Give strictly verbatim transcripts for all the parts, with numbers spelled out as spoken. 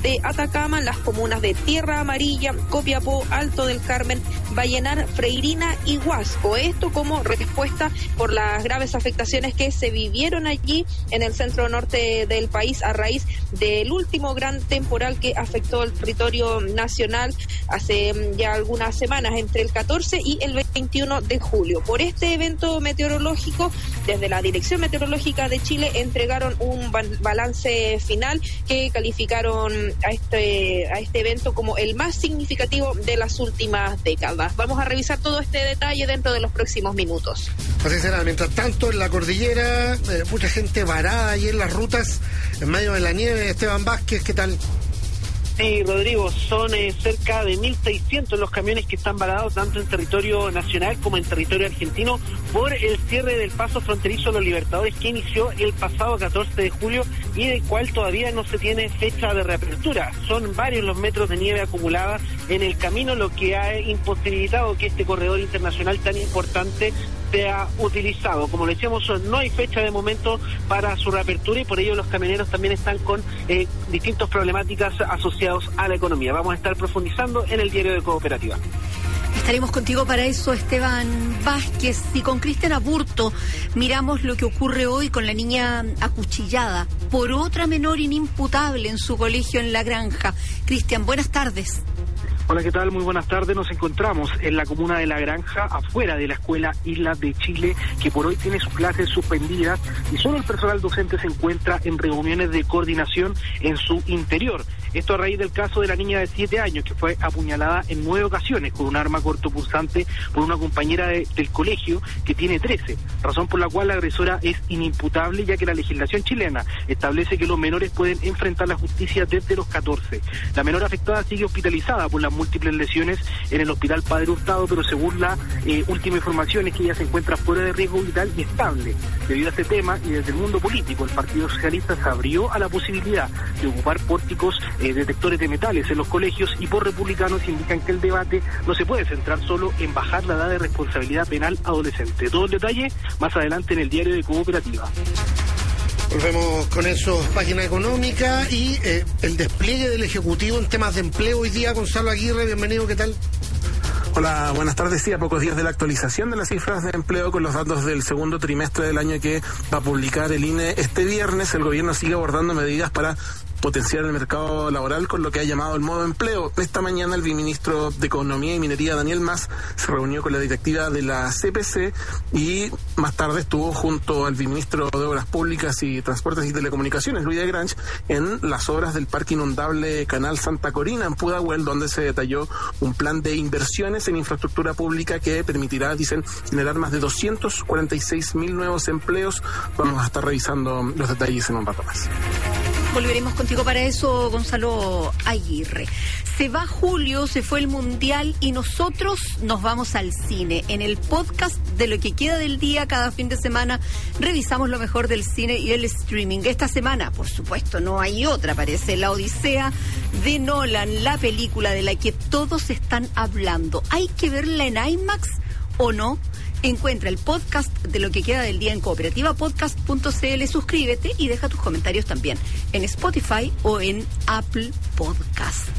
de Atacama, las comunas de Tierra Amarilla, Copiapó, Alto del Carmen, Vallenar, Freirina y Huasco. Esto como respuesta por las graves afectaciones que se vivieron allí en el centro norte del país a raíz del último gran temporal que afectó el territorio nacional hace ya algunas semanas, entre el catorce y el veintiuno de julio. Por este evento meteorológico, desde la Dirección Meteorológica de Chile entregaron un balance final que calificaron a este, a este evento como el más significativo de las últimas décadas. Vamos a revisar todo este detalle dentro de los próximos minutos. Así será. Mientras tanto, en la cordillera, eh, mucha gente varada ahí en las rutas, en medio de la nieve. Esteban Vázquez, ¿qué tal? Sí, Rodrigo, son eh, cerca de mil seiscientos los camiones que están varados tanto en territorio nacional como en territorio argentino por el cierre del paso fronterizo Los Libertadores que inició el pasado catorce de julio y del cual todavía no se tiene fecha de reapertura. Son varios los metros de nieve acumulada en el camino, lo que ha imposibilitado que este corredor internacional tan importante sea utilizado. Como le decíamos, no hay fecha de momento para su reapertura y por ello los camioneros también están con eh, distintas problemáticas asociadas a la economía. Vamos a estar profundizando en el diario de Cooperativa. Estaremos contigo para eso, Esteban Vázquez. Y con Cristian Aburto miramos lo que ocurre hoy con la niña acuchillada por otra menor inimputable en su colegio en La Granja. Cristian, buenas tardes. Hola, ¿qué tal? Muy buenas tardes. Nos encontramos en la comuna de La Granja, afuera de la escuela Islas de Chile, que por hoy tiene sus clases suspendidas y solo el personal docente se encuentra en reuniones de coordinación en su interior. Esto a raíz del caso de la niña de siete años que fue apuñalada en nueve ocasiones con un arma cortopunzante por una compañera de, del colegio que tiene trece, razón por la cual la agresora es inimputable, ya que la legislación chilena establece que los menores pueden enfrentar la justicia desde los catorce. La menor afectada sigue hospitalizada por las múltiples lesiones en el hospital Padre Hurtado, pero según la eh, última información es que ella se encuentra fuera de riesgo vital y estable. Debido a este tema y desde el mundo político, el Partido Socialista se abrió a la posibilidad de ocupar pórticos eh, detectores de metales en los colegios y por republicanos indican que el debate no se puede centrar solo en bajar la edad de responsabilidad penal adolescente. Todo el detalle más adelante en el diario de Cooperativa. Volvemos con eso, página económica y eh, el despliegue del Ejecutivo en temas de empleo hoy día. Gonzalo Aguirre, bienvenido, ¿qué tal? Hola, buenas tardes. Sí, a pocos días de la actualización de las cifras de empleo con los datos del segundo trimestre del año que va a publicar el I N E este viernes, el gobierno sigue abordando medidas para potenciar el mercado laboral con lo que ha llamado el modo empleo. Esta mañana el viceministro de Economía y Minería, Daniel Mas, se reunió con la directiva de la C P C y más tarde estuvo junto al viceministro de Obras Públicas y Transportes y Telecomunicaciones, Luis de Grange, en las obras del parque inundable Canal Santa Corina en Pudahuel, donde se detalló un plan de inversiones en infraestructura pública que permitirá, dicen, generar más de doscientos cuarenta y seis mil nuevos empleos. Vamos a estar revisando los detalles en un rato más. Volveremos contigo para eso, Gonzalo Aguirre. Se va julio, se fue el Mundial y nosotros nos vamos al cine. En el podcast de Lo que queda del día, cada fin de semana, revisamos lo mejor del cine y del streaming. Esta semana, por supuesto, no hay otra, parece, La Odisea de Nolan, la película de la que todos están hablando. ¿Hay que verla en IMAX o no? Encuentra el podcast de Lo que queda del día en cooperativa podcast punto c l, suscríbete y deja tus comentarios también en Spotify o en Apple Podcast.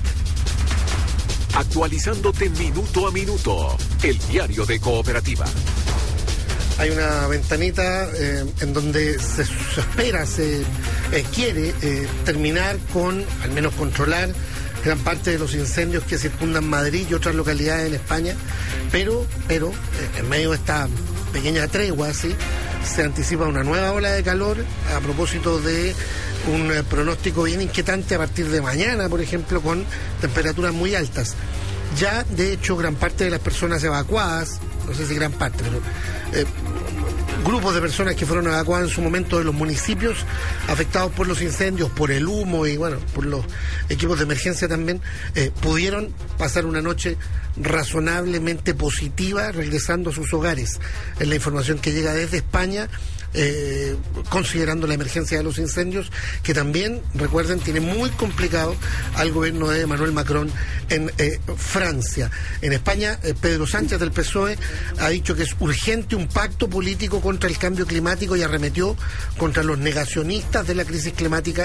Actualizándote minuto a minuto, el diario de Cooperativa. Hay una ventanita eh, en donde se, se espera, se eh, quiere eh, terminar con, al menos controlar, gran parte de los incendios que circundan Madrid y otras localidades en España, pero, pero eh, en medio de esta pequeña tregua, ¿sí?, se anticipa una nueva ola de calor a propósito de un eh, pronóstico bien inquietante a partir de mañana, por ejemplo, con temperaturas muy altas. Ya, de hecho, gran parte de las personas evacuadas, no sé si gran parte, pero eh, grupos de personas que fueron evacuadas en su momento de los municipios afectados por los incendios, por el humo y bueno, por los equipos de emergencia también, eh, pudieron pasar una noche razonablemente positiva regresando a sus hogares. Es la información que llega desde España. Eh, considerando la emergencia de los incendios, que también, recuerden, tiene muy complicado al gobierno de Emmanuel Macron en eh, Francia. En España, eh, Pedro Sánchez del P S O E ha dicho que es urgente un pacto político contra el cambio climático y arremetió contra los negacionistas de la crisis climática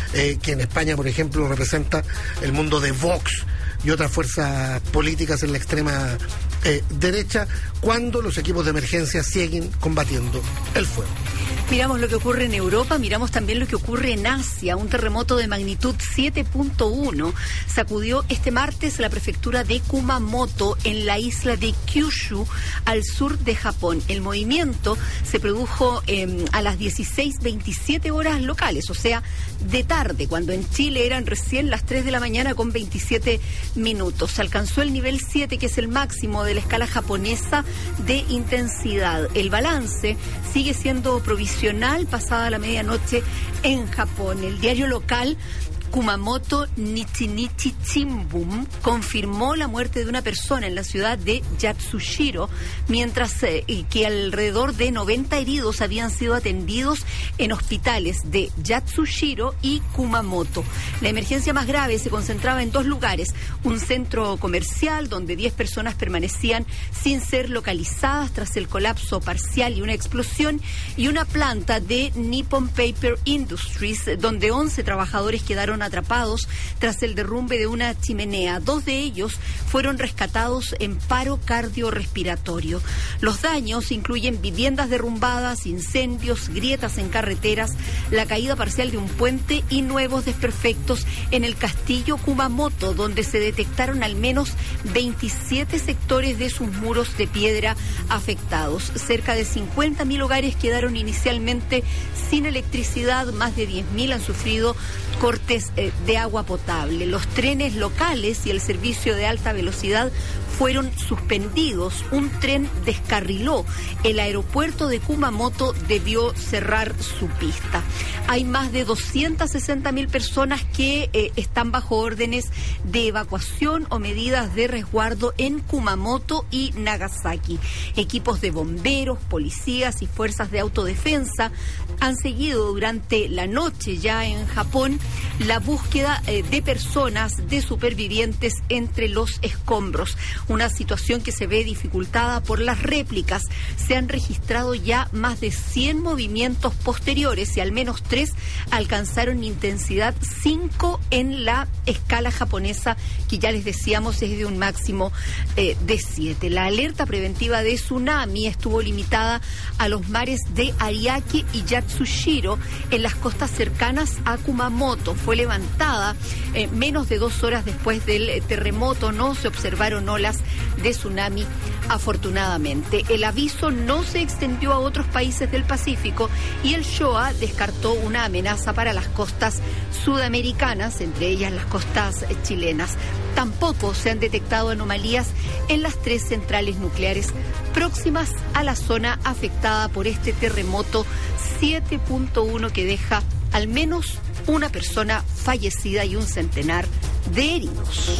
eh, que en España, por ejemplo, representa el mundo de Vox y otras fuerzas políticas en la extrema eh, derecha, cuando los equipos de emergencia siguen combatiendo el fuego. Miramos lo que ocurre en Europa, miramos también lo que ocurre en Asia. Un terremoto de magnitud siete punto uno sacudió este martes la prefectura de Kumamoto en la isla de Kyushu, al sur de Japón. El movimiento se produjo eh, a las dieciséis veintisiete horas locales, o sea, de tarde, cuando en Chile eran recién las tres de la mañana con veintisiete minutos. Se alcanzó el nivel siete, que es el máximo de la escala japonesa de intensidad. El balance sigue siendo provisional pasada la medianoche en Japón. El diario local Kumamoto Nichinichi Shimbun confirmó la muerte de una persona en la ciudad de Yatsushiro, mientras eh, que alrededor de noventa heridos habían sido atendidos en hospitales de Yatsushiro y Kumamoto. La emergencia más grave se concentraba en dos lugares: un centro comercial donde diez personas permanecían sin ser localizadas tras el colapso parcial y una explosión, y una planta de Nippon Paper Industries donde once trabajadores quedaron atrapados tras el derrumbe de una chimenea. Dos de ellos fueron rescatados en paro cardiorrespiratorio. Los daños incluyen viviendas derrumbadas, incendios, grietas en carreteras, la caída parcial de un puente y nuevos desperfectos en el castillo Kumamoto, donde se detectaron al menos veintisiete sectores de sus muros de piedra afectados. Cerca de cincuenta mil hogares quedaron inicialmente sin electricidad, más de diez mil han sufrido cortes eh, de agua potable. Los trenes locales y el servicio de alta velocidad fueron suspendidos. Un tren descarriló. El aeropuerto de Kumamoto debió cerrar su pista. Hay más de doscientas sesenta mil personas que eh, están bajo órdenes de evacuación o medidas de resguardo en Kumamoto y Nagasaki. Equipos de bomberos, policías y fuerzas de autodefensa han seguido durante la noche ya en Japón la búsqueda eh, de personas, de supervivientes entre los escombros. Una situación que se ve dificultada por las réplicas. Se han registrado ya más de cien movimientos posteriores y al menos tres alcanzaron intensidad cinco en la escala japonesa, que ya les decíamos es de un máximo eh, de siete. La alerta preventiva de tsunami estuvo limitada a los mares de Ariake y Yatsushiro en las costas cercanas a Kumamoto. Fue levantada eh, menos de dos horas después del eh, terremoto. No se observaron olas de tsunami, afortunadamente. El aviso no se extendió a otros países del Pacífico y el Showa descartó una amenaza para las costas sudamericanas, entre ellas las costas eh, chilenas. Tampoco se han detectado anomalías en las tres centrales nucleares próximas a la zona afectada por este terremoto siete punto uno, que deja al menos una persona fallecida y un centenar de heridos.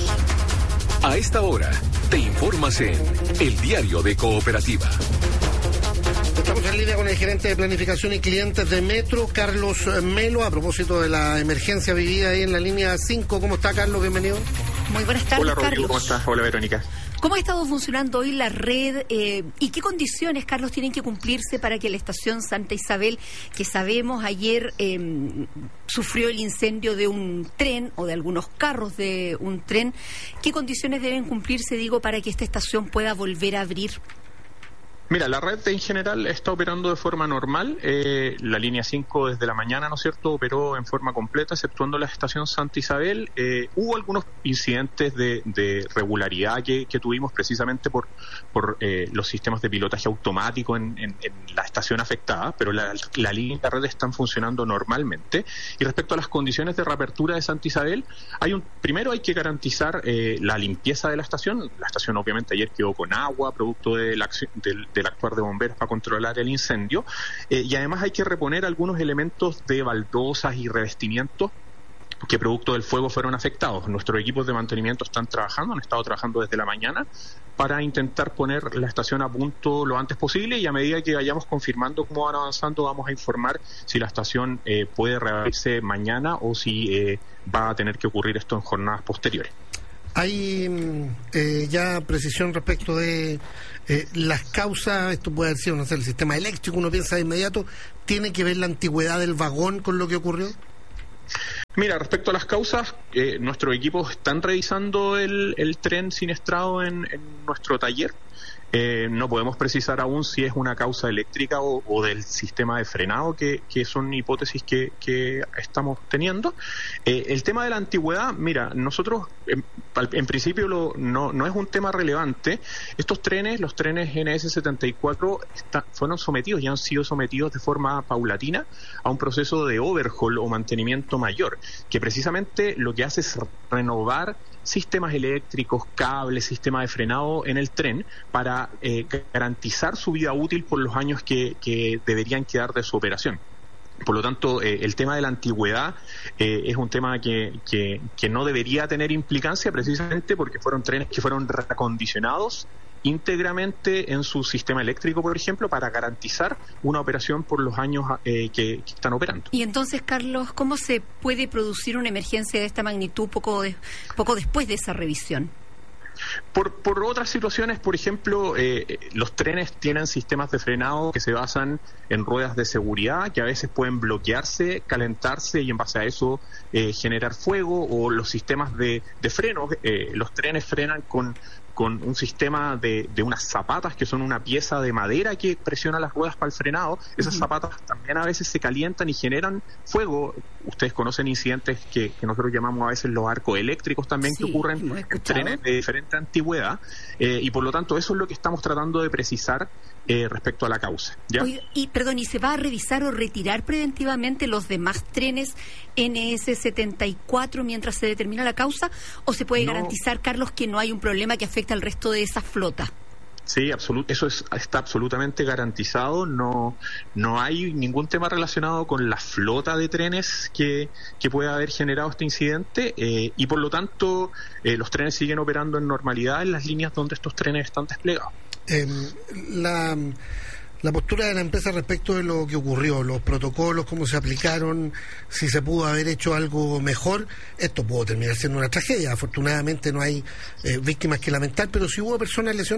A esta hora, te informas en El Diario de Cooperativa. Estamos en línea con el gerente de planificación y clientes de Metro, Carlos Melo, a propósito de la emergencia vivida ahí en la línea cinco. ¿Cómo está, Carlos? Bienvenido. Muy buenas tardes, Hola, Rodrigo, Carlos. ¿cómo estás? Hola, Verónica. ¿Cómo ha estado funcionando hoy la red eh, y qué condiciones, Carlos, tienen que cumplirse para que la estación Santa Isabel, que sabemos ayer eh, sufrió el incendio de un tren o de algunos carros de un tren, qué condiciones deben cumplirse, digo, para que esta estación pueda volver a abrir? Mira, la red en general está operando de forma normal. Eh, la línea cinco desde la mañana, ¿no es cierto?, operó en forma completa, exceptuando la estación Santa Isabel. Eh, hubo algunos incidentes de, de regularidad que, que tuvimos precisamente por, por eh, los sistemas de pilotaje automático en, en, en la estación afectada, pero la, la línea y la red están funcionando normalmente. Y respecto a las condiciones de reapertura de Santa Isabel, hay un primero hay que garantizar eh, la limpieza de la estación. La estación obviamente ayer quedó con agua, producto de la acción del del actuar de bomberos para controlar el incendio, eh, y además hay que reponer algunos elementos de baldosas y revestimientos que producto del fuego fueron afectados. Nuestros equipos de mantenimiento están trabajando, han estado trabajando desde la mañana para intentar poner la estación a punto lo antes posible, y a medida que vayamos confirmando cómo van avanzando vamos a informar si la estación eh, puede reabrirse mañana o si eh, va a tener que ocurrir esto en jornadas posteriores. ¿Hay eh, ya precisión respecto de eh, las causas? Esto puede haber sido, no sé, el sistema eléctrico, uno piensa de inmediato. ¿Tiene que ver la antigüedad del vagón con lo que ocurrió? Mira, respecto a las causas, eh, nuestros equipos están revisando el, el tren siniestrado en, en nuestro taller. Eh, no podemos precisar aún si es una causa eléctrica o, o del sistema de frenado, que, que son hipótesis que, que estamos teniendo. Eh, el tema de la antigüedad, mira, nosotros en, en principio lo, no, no es un tema relevante. Estos trenes, los trenes N S setenta y cuatro, está, fueron sometidos y han sido sometidos de forma paulatina a un proceso de overhaul o mantenimiento mayor, que precisamente lo que hace es renovar sistemas eléctricos, cables, sistemas de frenado en el tren para eh, garantizar su vida útil por los años que, que deberían quedar de su operación. Por lo tanto, eh, el tema de la antigüedad eh, es un tema que, que, que no debería tener implicancia, precisamente porque fueron trenes que fueron reacondicionados íntegramente en su sistema eléctrico, por ejemplo, para garantizar una operación por los años eh, que, que están operando. Y entonces, Carlos, ¿cómo se puede producir una emergencia de esta magnitud poco, de, poco después de esa revisión? Por, por otras situaciones, por ejemplo, eh, los trenes tienen sistemas de frenado que se basan en ruedas de seguridad que a veces pueden bloquearse, calentarse y en base a eso eh, generar fuego, o los sistemas de, de freno. Eh, los trenes frenan con con un sistema de, de unas zapatas que son una pieza de madera que presiona las ruedas para el frenado. Esas uh-huh. zapatas también a veces se calientan y generan fuego. Ustedes conocen incidentes que, que nosotros llamamos a veces los arcos eléctricos también, sí, que ocurren en trenes de diferente antigüedad, eh, y por lo tanto eso es lo que estamos tratando de precisar eh, respecto a la causa, ¿ya? Oye, y perdón, ¿y se va a revisar o retirar preventivamente los demás trenes N S setenta y cuatro mientras se determina la causa? ¿O se puede no. garantizar, Carlos, que no hay un problema que afecte al resto de esa flota? Sí, absolut, eso es, está absolutamente garantizado. No, no hay ningún tema relacionado con la flota de trenes que, que pueda haber generado este incidente, eh, y por lo tanto eh, los trenes siguen operando en normalidad en las líneas donde estos trenes están desplegados. Eh, la... La postura de la empresa respecto de lo que ocurrió, los protocolos, cómo se aplicaron, si se pudo haber hecho algo mejor, esto pudo terminar siendo una tragedia. Afortunadamente no hay eh, víctimas que lamentar, pero si hubo personas lesionadas.